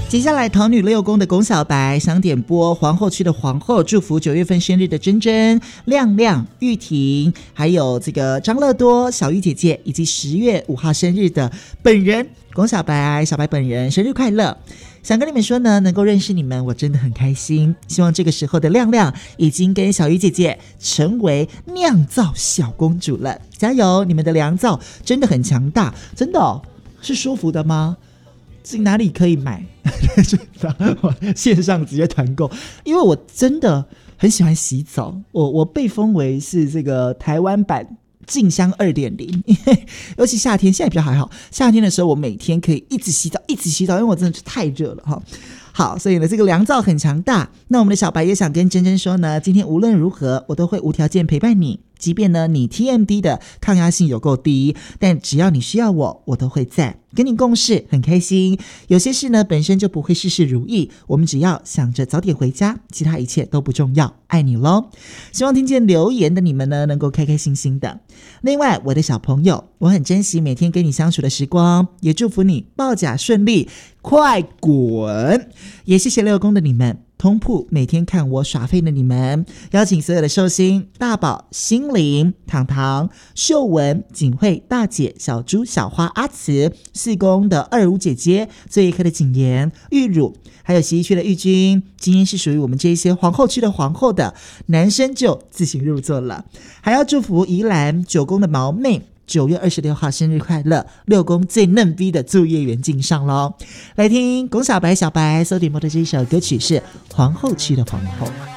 接下来桃女六宫的龚小白想点播皇后区的皇后，祝福9月份生日的珍珍、亮亮、玉婷，还有这个张乐多、小玉姐姐，以及10月5号生日的本人龚小白，小白本人生日快乐。想跟你们说呢，能够认识你们我真的很开心，希望这个时候的亮亮已经跟小鱼姐姐成为酿造小公主了，加油，你们的酿造真的很强大，真的哦，是舒服的吗？自己哪里可以买？线上直接团购，因为我真的很喜欢洗澡，我被封为是这个台湾版静香 2.0， 因为尤其夏天，现在比较还好，夏天的时候我每天可以一直洗澡一直洗澡，因为我真的是太热了哈。好，所以呢这个凉皂很强大。那我们的小白也想跟珍珍说呢，今天无论如何我都会无条件陪伴你，即便呢你 TMD 的抗压性有够低，但只要你需要我，我都会在跟你共事，很开心。有些事呢本身就不会事事如意，我们只要想着早点回家，其他一切都不重要，爱你咯。希望听见留言的你们呢能够开开心心的。另外我的小朋友，我很珍惜每天跟你相处的时光，也祝福你报甲顺利，快滚。也谢谢六宫的你们，通铺每天看我耍废的你们，邀请所有的寿星、大宝、心灵、糖糖、秀文、景慧、大姐、小猪、小花、阿慈、四宫的25姐姐、最一颗的景言、玉乳，还有洗衣区的玉君，今天是属于我们这一些皇后区的皇后的男生就自行入座了。还要祝福宜兰9宫的毛妹9月26号生日快乐，六宫最嫩逼的作业员敬上咯。来听龚小白小白所点播的这一首歌曲是皇后区的皇后。